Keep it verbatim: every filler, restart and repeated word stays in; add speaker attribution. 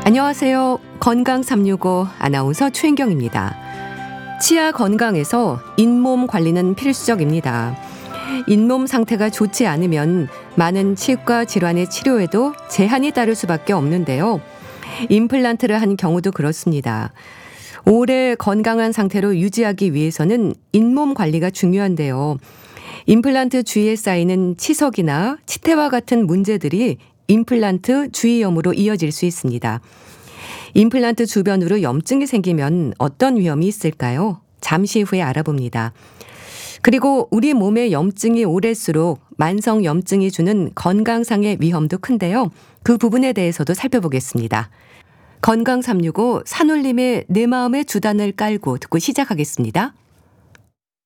Speaker 1: 안녕하세요. 건강 삼육오 아나운서 최인경입니다. 치아 건강에서 잇몸 관리는 필수적입니다. 잇몸 상태가 좋지 않으면 많은 치과 질환의 치료에도 제한이 따를 수밖에 없는데요. 임플란트를 한 경우도 그렇습니다. 오래 건강한 상태로 유지하기 위해서는 잇몸 관리가 중요한데요. 임플란트 주위에 쌓이는 치석이나 치태와 같은 문제들이 임플란트 주위염으로 이어질 수 있습니다. 임플란트 주변으로 염증이 생기면 어떤 위험이 있을까요? 잠시 후에 알아봅니다. 그리고 우리 몸에 염증이 오를수록 만성 염증이 주는 건강상의 위험도 큰데요. 그 부분에 대해서도 살펴보겠습니다. 건강 삼육오 산울림의 내 마음의 주단을 깔고 듣고 시작하겠습니다.